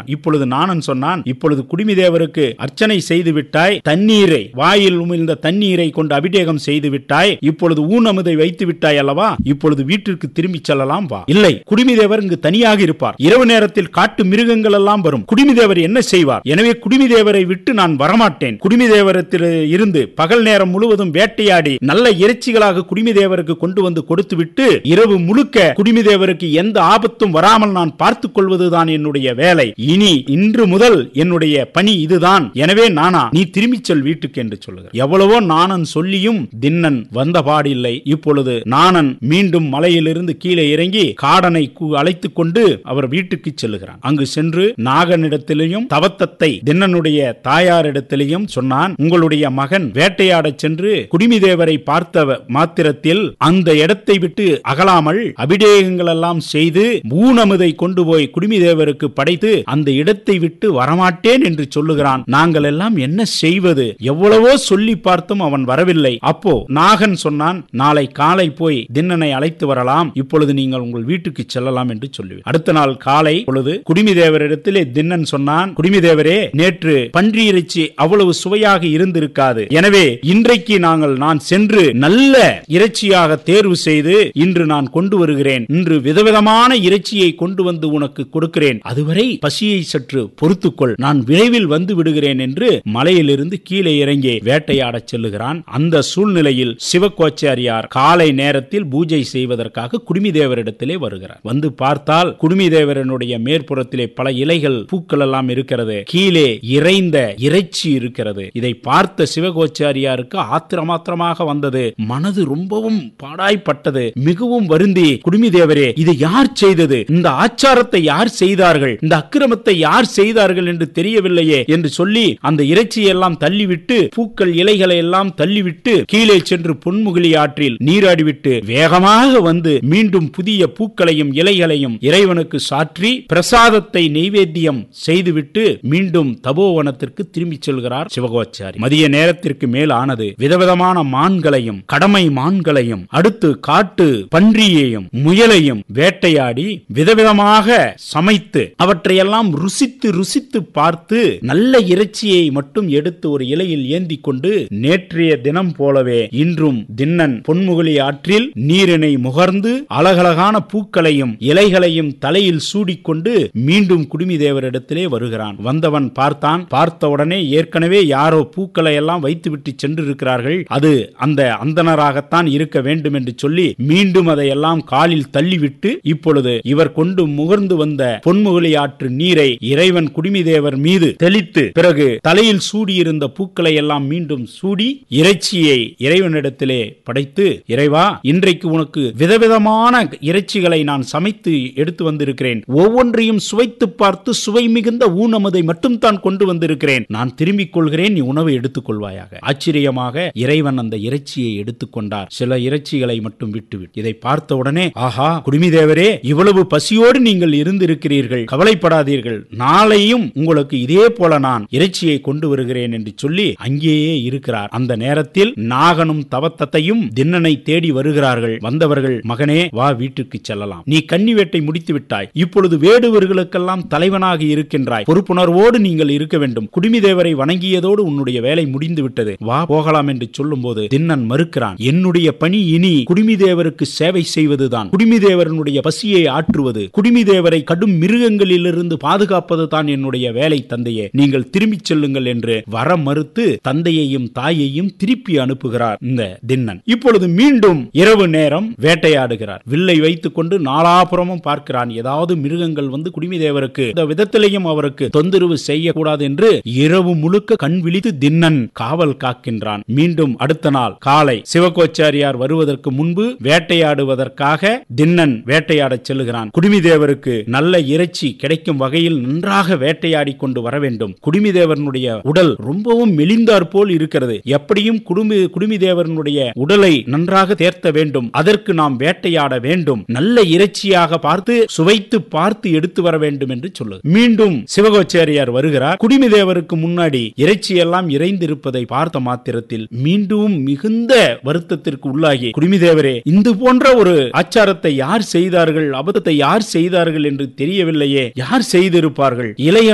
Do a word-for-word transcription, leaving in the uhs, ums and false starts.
இப்பொழுது நாணன் சொன்னான், இப்பொழுது குடுமிதேவருக்கு அர்ச்சனை செய்து விட்டாய், தண்ணீரை வாயில் உமிழ்ந்த தண்ணீரை கொண்டு அபிஷேகம் செய்து விட்டாய், இப்பொழுது ஊனமுதை வைத்து விட்டாய் அல்லவா, இப்பொழுது வீட்டிற்கு திரும்பி செல்லலாம் வா. இல்லை, குடுமிதேவர் இங்கு தனியாக இருப்பார். இரவு நேரத்தில் காட்டு மிருகங்கள் எல்லாம் வரும். குடுமிதேவர் என்ன செய்வார்? எனவே குடுமிதேவரை விட்டு நான் வரமாட்டேன். குடுமிதேவரத்தில் இருந்து பகல் நேரம் முழுவதும் வேட்டையாடி நல்ல இறைச்சிகளாக குடுமிதேவருக்கு கொண்டு வந்து கொடுத்து விட்டு இரவு முழுக்க குடுமிதேவருக்கு எந்த ஆபத்தும் வராமல் நான் பார்த்துக் கொள்வதுதான் என்னுடைய வேலை. இனி இன்று முதல் என்னுடைய பணி இதுதான். எனவே நானா, நீ திரும்பி செல் வீட்டுக்கு என்று சொல்லுகிறார். எவ்வளவோ நாணன் சொல்லியும் தின்னன் வந்தபாடில்லை. இப்பொழுது நாணன் மீண்டும் மலையிலிருந்து கீழே இறங்கி காடனை அழைத்துக் கொண்டு அவர் வீட்டுக்கு செல்லுகிறான். அங்கு சென்று நாகனிடத்திலேயும் தவத்தத்தை தின்னனுடைய தாயாரிடத்திலேயும் சொன்னான், உங்களுடைய மகன் வேட்டையாட சென்று குடுமிதேவரை பார்த்த மாத்திரத்தில் அந்த இடத்தை விட்டு அகலாமல் அபிஷேகங்கள் எல்லாம் செய்து ஊனமுதை கொண்டு போய் குடுமிதேவருக்கு படைத்து அந்த இடத்தை விட்டு வரமாட்டேன் என்று சொல்லுகிறான். நாங்கள் எல்லாம் என்ன செய்வது? எவ்வளவோ சொல்லி பார்த்தும் அவன் வரவில்லை. அப்போ நாகன் சொன்னான், நாளை காலை போய் தின்னனை அழைத்து வரலாம், இப்பொழுது நீங்கள் உங்கள் வீட்டுக்கு செல்லலாம் என்று சொல்லி அடுத்த நாள் காலை பொழுது குடுமிதேவரிடத்திலே தின்னன் சொன்னான், குடுமிதேவரே, நேற்று பன்றி இறைச்சி அவ்வளவு சுவையாக இருந்திருக்காது. எனவே இன்றைக்கு நாங்கள் நான் சென்று நல்ல இறைச்சியாக தேர்வு செய்து இன்று நான் கொண்டு வருகிறேன். இன்று விதவிதமான இறைச்சியை கொண்டு வந்து உனக்கு கொடுக்கிறேன். அதுவரை பசியை சற்று பொறுத்துக்கொள், நான் விரைவில் வந்து விடுகிறேன் என்று மலையிலிருந்து கீழே இறங்கி வேட்டையாட செல்லுகிறான். அந்த சூழ்நிலையில் சிவகோச்சாரியார் காலை நேரத்தில் பூஜை செய்வதற்காக குடுமிதேவரிடத்திலே வருகிறார். வந்து பார்த்தால் குடுமிதேவரனுடைய மேற்புறத்திலே பல இலைகள் பூக்கள் எல்லாம் இருக்கிறது, கீழே இறைந்த இறைச்சி இருக்கிறது. இதை பார்த்த சிவகோச்சாரியாருக்கு ஆத்திரமாத்திரமாக வந்தது. மனது ரொம்பவும் பாடாய்ப்பட்டது. மிகவும் வருந்தி, குடுமிதேவரே, இதை யார் செய்தது? இந்த ஆச்சாரத்தை யார் செய்தார்கள்? இந்த அக்கிரமத்தை யார் செய்தார்கள் என்று தெரியவில்லையே என்று சொல்லி அந்த இறைச்சியை எல்லாம் தள்ளிவிட்டு பூக்கள் இலைகளை எல்லாம் தள்ளிவிட்டு கீழே சென்று பொன்முகிலி ஆற்றில் நீராடிவிட்டு வேகமாக வந்து மீண்டும் புதிய பூக்களையும் இலைகளையும் இறைவனுக்கு சாற்றி பிரசாதத்தை நெய்வேத்தியம் செய்துவிட்டு மீண்டும் தபோவனத்திற்கு திரும்பி செல்கிறார் சிவகோச்சாரி. மதிய நேரத்திற்கு மேல் ஆனது. விதவிதமான மான்களையும் கடமை மான்களையும் அடுத்து காட்டு பன்றியையும் முயலையும் வேட்டையாடி விதவிதமாக சமைத்து அவற்றையெல்லாம் ருசித்து ருசித்து பார்த்து நல்ல இறைச்சியை மட்டும் எடுத்து ஒரு இலையில் ஏந்தி கொண்டு நேற்றைய தினம் போலவே இன்றும் தின்னன் பொன்முகிலி ஆற்றில் நீரினை முகர்ந்து அழகழகான பூக்களையும் இலைகளையும் தலையில் சூடிக்கொண்டு மீண்டும் குடுமிதேவரிடத்திலே வருகிறான். வந்தவன் பார்த்தான். பார்த்தவுடனே ஏற்கனவே யாரோ பூக்களை எல்லாம் வைத்துவிட்டு சென்றிருக்கிறார்கள், அது அந்த அந்தனராகத்தான் இருக்க வேண்டும் என்று சொல்லி மீண்டும் அதையெல்லாம் காலில் தள்ளிவிட்டு இப்பொழுது இவர் கொண்டு முகர்ந்து வந்த பொன்முகிலி ஆற்று நீரை இறைவன் குடுமிதேவர் மீது தெளித்து பிறகு தலையில் சூடியிருந்த பூக்களை எல்லாம் மீண்டும் சூடி இறைச்சியை இறைவனிடத்திலே படைத்து, இறைவா, இன்றைக்கு உனக்கு விதவிதமான இறைச்சிகளை நான் சமைத்து எடுத்து வந்திருக்கிறேன். ஒவ்வொன்றையும் சுவைத்து பார்த்து சுவை மிகுந்த ஊனமதை மட்டும் தான் கொண்டு வந்திருக்கிறேன். நான் திரும்பிக் கொள்கிறேன், நீ உணவு எடுத்துக் கொள்வாயாக. ஆச்சரியமாக இறைவன் அந்த இறைச்சியை எடுத்துக்கொண்டார். சில இறைச்சிகளை மட்டும் விட்டுவிட்டு இதை பார்த்த உடனே, ஆஹா, குடுமிதேவரே, இவ்வளவு பசியோடு நீங்கள் இருந்திருக்கிறீர்கள், கவலைப்படாதீர்கள், நாளையும் உங்களுக்கு இதே போல நான் இறைச்சியை கொண்டு வருகிறேன் என்று சொல்லி அங்கேயே இருக்கிறார். அந்த நேரத்தில் நாகனும் தவத்தத்தையும் தின்னனை தேடி வருகிறார்கள். வந்தவர்கள், மகனே, வா, வீட்டுக்கு செல்லலாம். நீ கன்னி வேட்டை முடித்து விட்டாய். இப்பொழுது வேடுவர்களுக்கெல்லாம் தலைவனாக இருக்கின்றாய். பொறுப்புணர்வோடு நீங்கள் இருக்க வேண்டும். குடுமிதேவரை வணங்கியதோடு உன்னுடைய வேலை முடிந்து விட்டது. வா, போகலாம் என்று சொல்லும் போது தின்னன் மறுக்கிறான். என்னுடைய பணி இனி குடுமிதேவருக்கு சேவை செய்வதுதான், குடுமிதேவரனுடைய பசியை ஆற்றுவது, குடுமிதேவரை கடும் மிருகங்களிலிருந்து பாதுகாப்பது தான் என்னுடைய வேலை. தந்தையே, நீங்கள் திரும்பிச் செல்லுங்கள் என்று வர மறுத்து தந்தையையும் தாயையும் திருப்பி அனுப்புகிறார் இந்த தின்னன். இப்பொழுது மீண்டும் இரவு நேரம் வேட்டையாடுகிறார். வில்லை வைத்துக் கொண்டு நாலாபுறமும் பார்க்கிறான். ஏதாவது மிருகங்கள் வந்து குடுமிதேவருக்கு இந்த விதத்திலையும் அவருக்கு தொந்தரவு செய்யக்கூடாது என்று இரவு முழுக்க கண் விழித்து தின்னன் காவல் காக்கின்றான். மீண்டும் அடுத்த நாள் காலை சிவகோச்சாரியார் வருவதற்கு முன்பு வேட்டையாடுவதற்காக தின்னன் வேட்டையாட செல்லுகிறான். குடுமிதேவருக்கு நல்ல இறைச்சி கிடைக்கும் வகையில் நன்றாக வேட்டையாடி கொண்டு வர வேண்டும். குடுமிதேவனுடைய உடல் ரொம்பவும் மெலிந்தார் போல் இருக்கிறது. எப்படியும் குடுமி குடுமிதேவனுடைய உடலை நன்றாக தேர்த்த வேண்டும். அதற்கு நாம் வேட்டையாட வேண்டும். நல்ல இறைச்சியாக பார்த்து சுவைத்து பார்த்து எடுத்து வர வேண்டும் என்று சொல்லு. மீண்டும் சிவகோச்சாரியார் வருகிறார். குடுமிதேவருக்கு முன்னாடி இறைச்சி எல்லாம் இறைந்திருப்பதை பார்த்த மாத்திரத்தில் மீண்டும் மிகுந்த வருத்தத்திற்கு உள்ளாகி, குடுமிதேவரே, இந்த போன்ற ஒரு ஆச்சாரத்தை யார் செய்தார்கள், அபத்தத்தை யார் செய்தார்கள் என்று தெரியவில்லையே, யார் செய்திருப்பார்கள்? இலைய